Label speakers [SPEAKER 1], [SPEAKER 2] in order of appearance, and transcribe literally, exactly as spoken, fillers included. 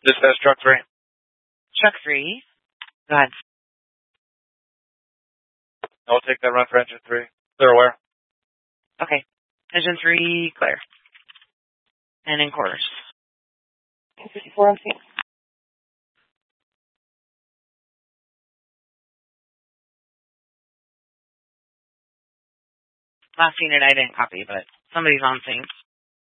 [SPEAKER 1] Dispatch truck three.
[SPEAKER 2] Truck three. Go ahead.
[SPEAKER 1] I'll take that run for engine three. They're aware.
[SPEAKER 2] Okay. Engine three, clear. And in quarters.
[SPEAKER 3] fifty-four oh six.
[SPEAKER 2] Last unit I didn't copy, but somebody's on sync.